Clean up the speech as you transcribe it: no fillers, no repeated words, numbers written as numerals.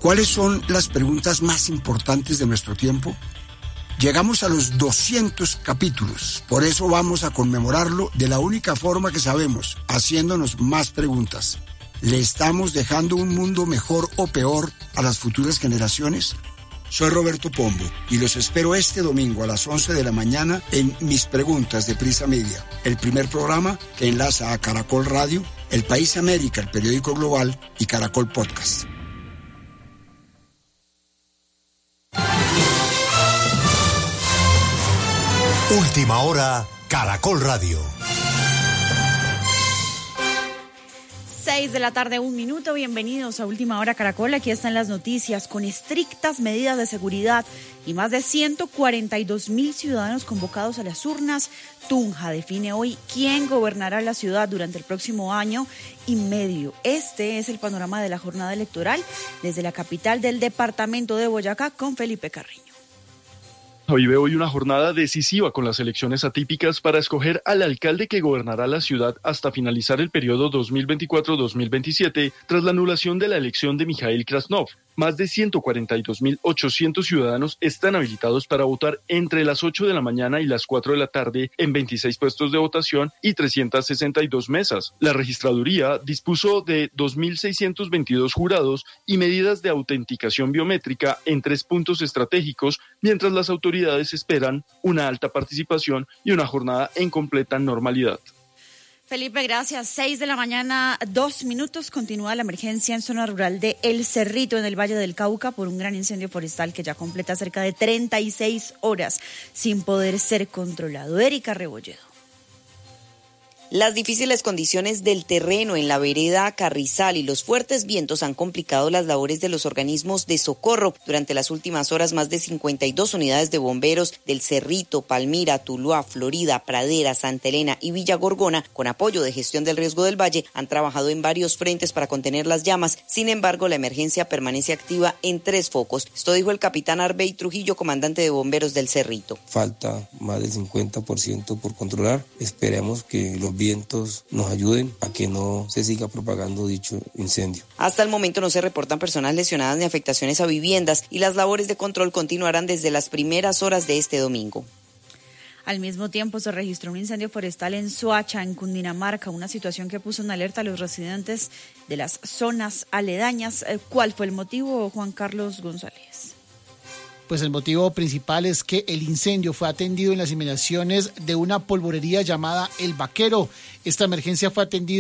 ¿Cuáles son las preguntas más importantes de nuestro tiempo? Llegamos a los 200 capítulos, por eso vamos a conmemorarlo de la única forma que sabemos, haciéndonos más preguntas. ¿Le estamos dejando un mundo mejor o peor a las futuras generaciones? Soy Roberto Pombo y los espero este domingo a las 11 de la mañana en Mis Preguntas de Prisa Media, el primer programa que enlaza a Caracol Radio, El País América, el periódico global y Caracol Podcast. Última hora, Caracol Radio. 6 de la tarde, 1 minuto. Bienvenidos a Última Hora Caracol. Aquí están las noticias. Con estrictas medidas de seguridad y más de 142.000 ciudadanos convocados a las urnas, Tunja define hoy quién gobernará la ciudad durante el próximo año y medio. Este es el panorama de la jornada electoral desde la capital del departamento de Boyacá con Felipe Carreño. Vive hoy una jornada decisiva con las elecciones atípicas para escoger al alcalde que gobernará la ciudad hasta finalizar el periodo 2024-2027 tras la anulación de la elección de Mikhail Krasnov. Más de 142.800 ciudadanos están habilitados para votar entre las 8 de la mañana y las 4 de la tarde en 26 puestos de votación y 362 mesas. La registraduría dispuso de 2.622 jurados y medidas de autenticación biométrica en 3 puntos estratégicos, mientras las autoridades esperan una alta participación y una jornada en completa normalidad. Felipe, gracias. 6 de la mañana, 2 minutos. Continúa la emergencia en zona rural de El Cerrito, en el Valle del Cauca, por un gran incendio forestal que ya completa cerca de 36 horas sin poder ser controlado. Erika Rebolledo. Las difíciles condiciones del terreno en la vereda Carrizal y los fuertes vientos han complicado las labores de los organismos de socorro. Durante las últimas horas, más de 52 unidades de bomberos del Cerrito, Palmira, Tuluá, Florida, Pradera, Santa Elena y Villa Gorgona, con apoyo de Gestión del Riesgo del Valle, han trabajado en varios frentes para contener las llamas. Sin embargo, la emergencia permanece activa en 3 focos. Esto dijo el capitán Arbey Trujillo, comandante de bomberos del Cerrito. Falta más del 50% por controlar. Esperemos que los vientos nos ayuden a que no se siga propagando dicho incendio. Hasta el momento no se reportan personas lesionadas ni afectaciones a viviendas y las labores de control continuarán desde las primeras horas de este domingo. Al mismo tiempo se registró un incendio forestal en Soacha, en Cundinamarca, una situación que puso en alerta a los residentes de las zonas aledañas. ¿Cuál fue el motivo, Juan Carlos González? Pues el motivo principal es que el incendio fue atendido en las inmediaciones de una polvorería llamada El Vaquero. Esta emergencia fue atendida